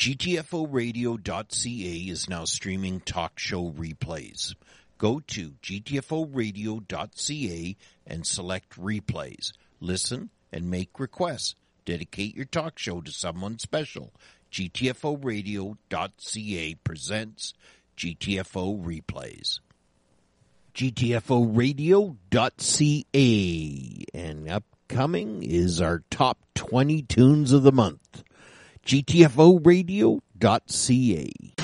GTFOradio.ca is now streaming talk show replays. Go to GTFOradio.ca and select replays. Listen and make requests. Dedicate your talk show to someone special. GTFOradio.ca presents GTFO Replays. GTFOradio.ca, and upcoming is our top 20 tunes of the month. GTFOradio.ca.